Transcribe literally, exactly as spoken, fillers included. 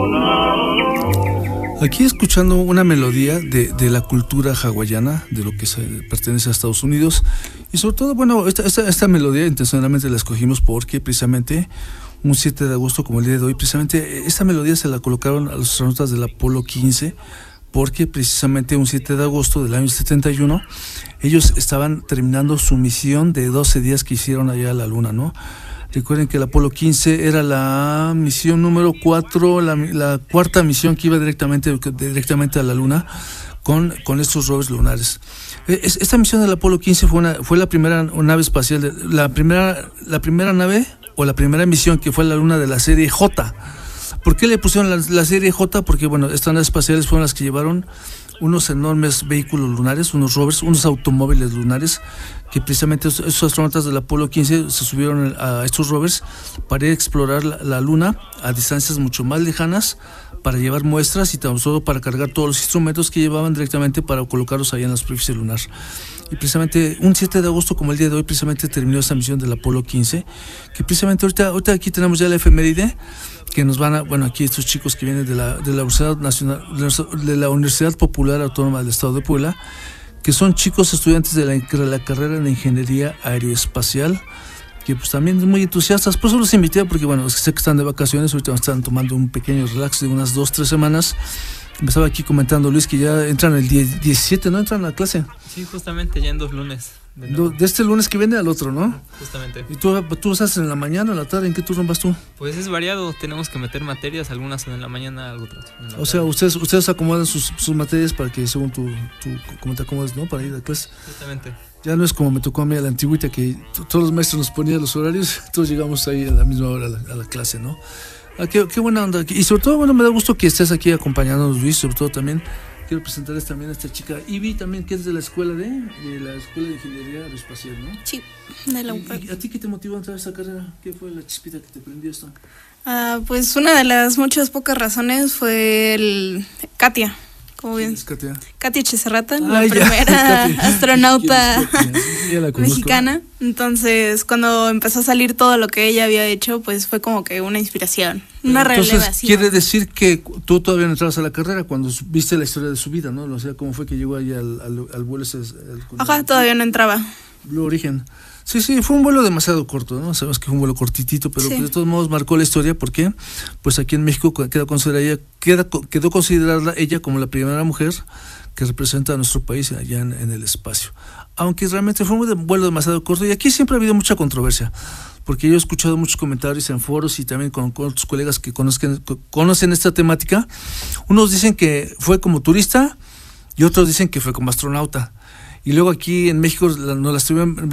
Aquí escuchando una melodía de, de la cultura hawaiana, de lo que se pertenece a Estados Unidos, y sobre todo, bueno, esta, esta, esta melodía intencionalmente la escogimos porque precisamente un siete de agosto como el día de hoy, precisamente esta melodía se la colocaron a los astronautas del Apolo quince, porque precisamente un siete de agosto del año setenta y uno, ellos estaban terminando su misión de doce días que hicieron allá a la Luna, ¿no? Recuerden que el Apolo quince era la misión número cuatro, la, la cuarta misión que iba directamente, directamente a la Luna con, con estos rovers lunares. Esta misión del Apolo quince fue, una, fue la primera nave espacial, de, la, primera, la primera nave o la primera misión que fue a la Luna de la serie J. ¿Por qué le pusieron la, la serie J? Porque bueno, estas naves espaciales fueron las que llevaron unos enormes vehículos lunares, unos rovers, unos automóviles lunares, que precisamente esos astronautas del Apolo quince se subieron a estos rovers para ir a explorar la, la Luna a distancias mucho más lejanas, para llevar muestras y tan solo para cargar todos los instrumentos que llevaban directamente para colocarlos ahí en la superficie lunar. Y precisamente un siete de agosto como el día de hoy precisamente terminó esta misión del Apolo quince, que precisamente ahorita, ahorita aquí tenemos ya la efeméride que nos van a, bueno, aquí estos chicos que vienen de la, de la Universidad Nacional, de la Universidad Popular Autónoma del Estado de Puebla, que son chicos estudiantes de la, de la carrera de Ingeniería Aeroespacial, que pues también muy entusiastas. Por eso los invité, porque bueno, sé que están de vacaciones, ahorita están tomando un pequeño relax de unas dos, tres semanas. Me estaba aquí comentando Luis que ya entran el diecisiete, ¿no? Entran a la clase. Sí, justamente ya en dos lunes. De, de este lunes que viene al otro, ¿no? Justamente. ¿Y tú, tú estás en la mañana o en la tarde? ¿En qué turno vas tú? Pues es variado, tenemos que meter materias, algunas en la mañana, otras en la tarde. O sea, ustedes ustedes acomodan sus, sus materias para que según tu, tu, como te acomodas, ¿no? Para ir a clase. Justamente. Ya no es como me tocó a mí a la antigüita, que todos los maestros nos ponían los horarios, todos llegamos ahí a la misma hora a la, a la clase, ¿no? Ah, qué, qué buena onda. Y sobre todo, bueno, me da gusto que estés aquí acompañándonos, Luis. Sobre todo también quiero presentarles también a esta chica, Ivy, también, que es de la escuela de, de la Escuela de Ingeniería Aeroespacial, ¿no? Sí, de la U P A. ¿Y, y a ti qué te motivó a entrar a esta carrera? ¿Qué fue la chispita que te prendió esto? Uh, pues una de las muchas pocas razones fue el Katia. ¿Cómo bien? ¿Es Katia? Katia Echeserrata, ah, la ya, primera astronauta ya la mexicana. Entonces, cuando empezó a salir todo lo que ella había hecho, pues fue como que una inspiración, una Entonces, relevación. Quiere decir que tú todavía no entrabas a la carrera cuando viste la historia de su vida, ¿no? O sea, cómo fue que llegó ahí al, al, al vuelo ese. Al, Ajá, el, todavía no entraba. Blue Origin. Sí, sí, fue un vuelo demasiado corto, ¿no? Sabemos que fue un vuelo cortitito, pero sí, de todos modos marcó la historia. ¿Por qué? Pues aquí en México quedó considerada, queda, quedó considerada ella como la primera mujer que representa a nuestro país allá en, en el espacio. Aunque realmente fue un vuelo demasiado corto, y aquí siempre ha habido mucha controversia, porque yo he escuchado muchos comentarios en foros y también con, con otros colegas que conozcan, conocen esta temática. Unos dicen que fue como turista y otros dicen que fue como astronauta. Y luego aquí en México nos la estuvieron